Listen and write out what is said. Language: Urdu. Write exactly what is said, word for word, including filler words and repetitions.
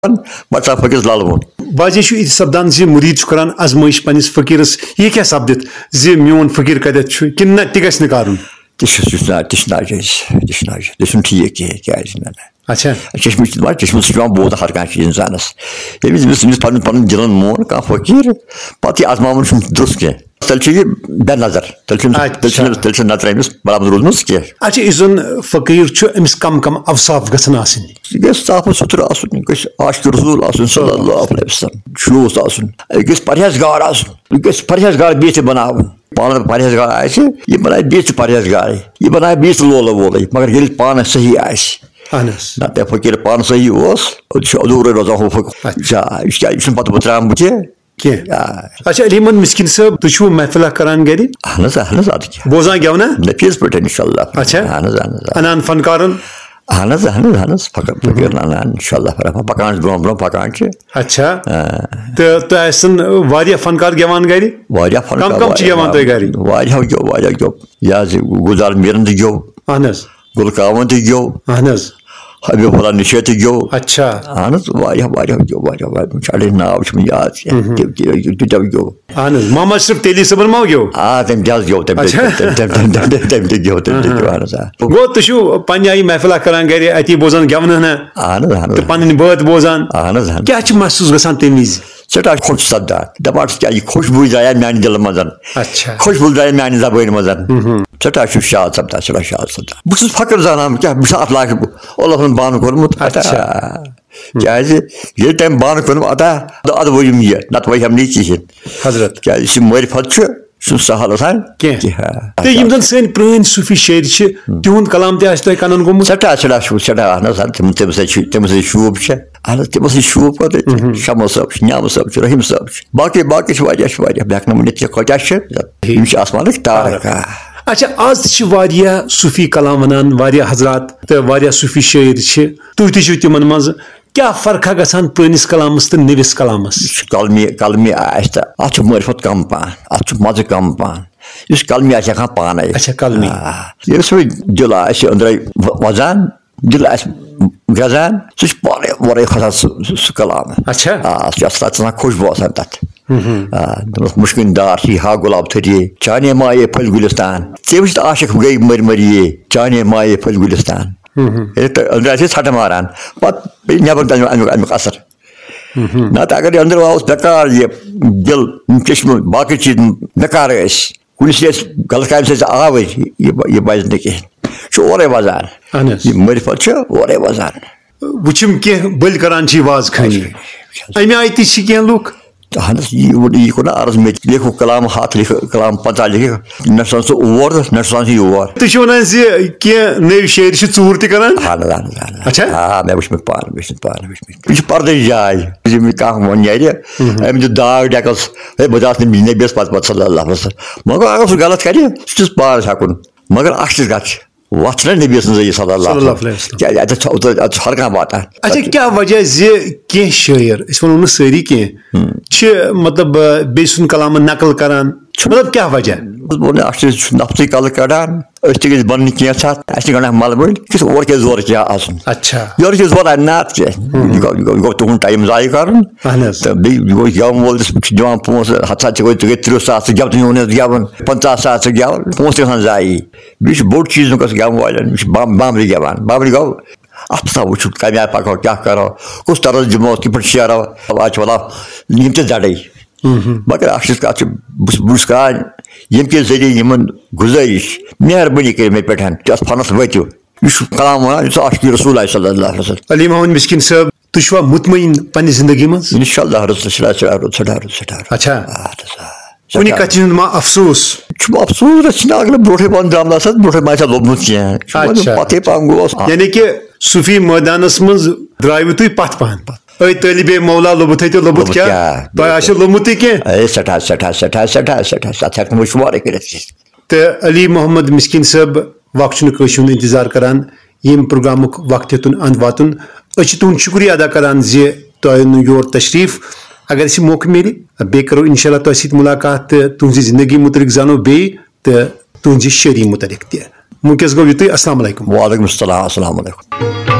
بچہ فقیرس لال وون باجے چھُ یہِ سپدان زِ مُریٖد چھُ کران آزمٲیش پننِس فقیٖرس یہِ کیٛاہ سپدِتھ زِ میون فقیٖر کتٮ۪تھ چھُ کِنہٕ نہ تہِ گژھِ نہٕ کرُن تہِ چھُ تہِ چھُ ناجٲیز تہِ چھُ ناجٲیز تہِ چھُنہٕ ٹھیٖک کینٛہہ کیٛازِ نہ نہ اچھا چشمہ چشمہ سۭتۍ چھُ پیٚوان بوزُن ہر کانٛہہ چیٖز اِنسانس ییٚمِس ییٚمِس ییٚمِس پنُن پنُن دِلن مون کانٛہہ فقیٖر پتہٕ یہِ آزماوُن چھُنہٕ درست کینٛہہ تیٚلہِ چھُ یہِ بے نظر تیٚلہِ چھُنہٕ تیٚلہِ چھُنہٕ تیٚلہِ چھُنہٕ نظرِ أمِس برابر روٗزمٕژ کینٛہہ اچھا یُس زن فقیٖر چھُ أمِس کم کم اوصاف گژھن آسٕنۍ یہِ گژھِ صاف سُتھرٕ آسُن یہِ گژھِ عاشقِ رسوٗل آسُن صلی اللہ علیہ وسلم شوٗژ آسُن یہِ گژھِ پرہیزگار آسُن یہِ گژھِ پرہیزگار بیٚیہِ تہِ بناوُن پانہٕ پرہیزگار آسہِ یہِ بنایہِ بیٚیہِ تہِ پرہیزگارٕے یہِ بنایہِ بیٚیہِ تہِ لولہٕ وولٕے مگر ییٚلہِ پانہٕ صحیح آسہِ نتہٕ فقیٖر پانہٕ صحیح اوس یہِ چھُ ادھوٗرے روزان ہُہ فقیٖر یہِ چھُنہٕ پتہٕ بتراوان بٕتھِ کینٛہہ اچھا علی محمد مسکیٖن صٲب تُہۍ چھِوٕ محفلہ کران گرِ اہن حظ اہن حظ ادٕ کیٛاہ بوزان گٮ۪ونا نفیٖض پٲٹھۍ انشاء اللہ اچھا اہن حظ اہن حظ انان فنکارن اہن حظ اہن حظ اہن حظ فقیٖر انان انشاء اللہ پکان چھِ برونٛہہ برونٛہہ پکان چھِ اچھا تہٕ تۄہہِ آسن واریاہ فنکار گٮ۪وان گرِ واریاہ فنکار کم کم چھِ گٮ۪وان تۄہہِ گرِ واریاہو گیوٚو واریاہ گیوٚو یہِ حظ یہِ گُلزار میٖرن تہِ گیوٚو اہن حظ گُل کاوَن تہِ گیوٚو اہن حظ حبیٖب اللہ نِشٲط تہِ گیوٚو اچھا اہن حظ واریاہ واریاہ گیوٚو واریاہ واریاہ چھِ اَڑٮ۪ن ناو چھُ مےٚ یاد کینٛہہ تیٖتیٛاہ گیوٚو اہن حظ محمد اشرف تیلی صٲبن ما گیوٚو آ تٔمۍ تہِ حظ گیوٚو تٔمۍ تٔمۍ تہِ گیوٚو تٔمۍ تہِ گیوٚو اہن حظ آ گوٚو تُہۍ چھِو پننہِ آیہِ محفلہ کران گرِ اتی بوزان گٮ۪ونہٕ ہنا اہن حظ اہن حظ تہٕ پنٕنۍ بٲتھ بوزان اہن حظ اہن کیٛاہ چھُ محسوٗس گژھان تمہِ وِزِ سٮ۪ٹھاہ خۄش سپدان دپان چھُس کیٛاہ یہِ خوشبوٗ درٛایا میانہِ دِلہٕ منٛز اچھا خوشبوٗ درٛایا میانہِ زبٲنۍ منٛز سٮ۪ٹھاہ چھُ شاد سپدان سٮ۪ٹھاہ شاد سپدان بہٕ چھُس فخر زانان کیٛاہ بہٕ چھُس اَتھ لاگہِ اللہ صٲبن بانہٕ کوٚرمُت کیٛازِ ییٚلہِ تٔمۍ بانہٕ کوٚرمُت عطا اَدٕ ؤیُم یہِ نتہٕ وۄنۍ ہٮ۪م نہٕ یہِ کِہینۍ حضرت کیٛازِ یُس یہِ معرفت چھُ یہِ چھُنہٕ سہل آسان کینٛہہ تہٕ یِم زن سٲنۍ پرٲنۍ صوٗفی شٲعر چھِ تِہُنٛد کلام تہِ آسہِ تۄہہِ کنن گوٚمُت سٮ۪ٹھاہ سٮ۪ٹھاہ شوٗب سٮ۪ٹھاہ اہن حظ تِم تٔمِس سۭتۍ چھُ تٔمِس سۭتۍ شوٗب چھِ اہن حظ تِمن سۭتۍ شوٗب پتہٕ شمو صٲب چھُ نیامہٕ صٲب چھُ رحیٖم صٲب چھُ باقٕے باقٕے چھِ واریاہ چھِ واریاہ بہٕ ہٮ۪کہٕ نہٕ ؤنِتھ کینٛہہ کۭتیاہ چھِ یِم چھِ آسمانٕکۍ تارک اچھا آز تہِ چھِ واریاہ صوٗفی کلام ونان واریاہ حضرات تہٕ واریاہ صوٗفی شٲعر چھِ تُہۍ تہِ چھِو تِمن منٛز کیٛاہ فرقا گژھان پرٲنِس کلامس تہٕ نٔوِس کلامس یہِ چھُ کلمی کلمی آسہِ تہٕ اتھ چھُ معرفت کم پہن اتھ چھُ مزٕ کم پہن یُس کلمی آسہِ ہٮ۪کان پانے اچھا کلمی ییٚمِس وۄنۍ دِل آسہِ أنٛدرے وزان دِل آسہِ گژھان سُہ چھُ پانے اورے کھسان سُہ سُہ کلام اچھا آ سُہ چھُ تتھ چھِ آسان خوشبوٗ آسان تتھ دوٚپمَس مُشکِن دار چھِ ہا گۄلاب تھٔریے چانے مایے پھٔلۍ گُلِستان ژےٚ وٕچھِتھ عاشق گٔے مٔرۍ مٔرِیے چانے مایے پھٔلۍ گُلِستان ییٚلہِ أنٛدرٕ آسہِ ژھٹہٕ ماران پتہٕ بیٚیہِ نٮ۪بر تہِ امیُک امیُک اثر نتہٕ اگر یہِ أنٛدرٕ اوس بیکار یہِ دِل یِم چشمہٕ باقٕے چیٖز بیکار ٲسۍ کُنہِ سۭتۍ ٲسۍ غلط کامہِ سۭتۍ آوٕرۍ یہِ بَزِ نہٕ کِہینۍ یہِ چھُ اورے وزان یہِ معرفت چھُ اورے وزان وٕچھِم کینٛہہ بٔلۍ کران چھِ یہِ وازٕ خٲنی امہِ آیہِ تہِ چھِ کینٛہہ لُکھ اہن حظ یہِ یہِ کوٚر نا عرض مےٚ تہِ لیکھُکھ کلام ہتھ لیکھ کلام پنٛژاہ لیکھِکھ نہ چھُ آسان سُہ اور تہٕ نہ چھُ آسان سُہ یور تُہۍ چھِو ونان زِ کینٛہہ نٔوۍ شٲعر چھِ ژوٗر تہِ کران اہن حظ اہن حظ اہن حظ آ مےٚ وٕچھمٕتۍ پانہٕ وٕچھمٕتۍ پانہٕ وٕچھمٕتۍ یہِ چھِ پردٕچ جاے ییٚلہِ کانٛہہ وۄنۍ نیرِ أمۍ دیُت داگ ڈٮ۪کس ہے بہٕ درٛاس نہٕ نبِیَس پتہٕ پتہٕ صلی اللہ علیہ وسلم مگر اگر سُہ غلط کرِ سُہ چھُس پانس ہٮ۪کُن مگر اکھ چیٖز کتھ چھِ وتھ چھِ نا نبیَس سٕنٛز صلی اللہ علیہ وسلم کیٛازِ اتٮ۪تھ چھُ ہر کانٛہہ واتان اچھا کیٛاہ وجہ زِ کینٛہہ شٲعر أسۍ ونو نہٕ سٲری کینٛہہ چھِ مطلب بیٚیہِ سُنٛد کلامہٕ نقل کران مطلب کیٛاہ وجہ اکھ چیٖز چھُ نفژٕے کلہٕ کڑان أسۍ تہِ گٔژھۍ بننہِ کینٛژھا اَسہِ تہِ گنٛڈَکھ ملہٕ بٔلۍ یہِ گژھِ اورٕ کیٛاہ زورٕ کیٛاہ آسُن اچھا یورٕ چھِ ضوٚرتھ نتہٕ کینٛہہ یہِ گوٚو یہِ گوٚو تُہُنٛد ٹایم ضایہِ کرُن تہٕ بیٚیہِ یہِ گوٚو گٮ۪وَن وول تہِ چھُ دِوان پونٛسہٕ ہتھ سا ژٕ گوٚو ژٕ گٔے تٕرٛہ ساس ژٕ گٮ۪و تہِ حظ گٮ۪وُن پنٛژاہ ساس ژٕ گٮ۪و پونٛسہٕ تہِ گژھان ضایہِ بیٚیہِ چھُ بوٚڑ چیٖز وٕنکٮ۪س گٮ۪وَن والٮ۪ن یہِ چھُ بامبرِ گٮ۪وان بامبرِ گوٚو اتھ پٮ۪ٹھ وٕچھُن کمہِ آیہِ پکو کیٛاہ کرو کُس طرز دِمو کِتھ پٲٹھۍ شیرو آز چھِ وَلان یِم تہِ زڈے مگر اکھ چیٖز کتھ چھِ بہٕ چھُس بہٕ چھُس کران ییٚمہِ کہِ ذٔریعہٕ یِمن گُزٲرِش مہربٲنی کٔرِتھ مےٚ پٮ۪ٹھ تہِ اتھ فنس وٲتِو یہِ چھُ کلام ونان یُس عاشقِ رسوٗل آسہِ صلی اللہ علیہ وسلم علی محمد مسکیٖن صٲب تُہۍ چھِوا مطمعین پننہِ زندگی منٛز انشاء اللہ رُت سٮ۪ٹھاہ سٮ۪ٹھاہ رُت سٮ۪ٹھاہ رُت سٮ۪ٹھاہ اچھا کُنہِ کتھِ ہُنٛد ما افسوٗس چھُم افسوٗس أسۍ چھِنہٕ اگر برونٛٹھٕے پہن درٛامٕتۍ آسان برونٛٹھٕے ما آسہِ ہا لوٚبمُت کینٛہہ پتہٕے پہن گوس یعنی کہِ صوٗفی مٲدانس منٛز درٛایوٕ تُہۍ پتھ پہن أے طٲلبے مولا لوٚبُتھے تہِ لوٚبُت کیٛاہ تۄہہِ آسیو لوٚبمُتٕے کینٛہہ اے سٮ۪ٹھاہ سٮ۪ٹھاہ سٮ۪ٹھاہ سٮ۪ٹھاہ سٮ۪ٹھاہ تتھ ہٮ۪کہٕ نہٕ بہٕ شُمارٕے کٔرِتھ کینٛہہ تہٕ علی محمد مسکیٖن صٲب وقت چھُنہٕ کٲنٛسہِ ہُنٛد انتظار کران ییٚمہِ پروگرامُک وقت ہیوٚتُن انٛد واتُن أسۍ چھِ تُہُنٛد شُکریہ ادا کران زِ تۄہہِ اوٚنوٕ یور تشریٖف اگر اَسہِ موقعہٕ میلہِ بیٚیہِ کرو انشاء اللہ تۄہہِ سۭتۍ مُلاقات تہٕ تُہنٛزِ زندگی مُتعلق زانو بیٚیہِ تہٕ تُہنٛزِ شٲعری مُتعلق تہِ وٕنکیٚس گوٚو یُتُے السلام علیکُم وعلیکُم السلام السلام علیکُم